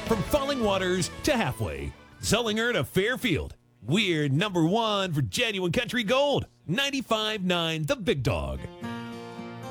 From Falling Waters to Halfway, Zellinger to Fairfield. We're number one for genuine country gold. 95.9 The Big Dog.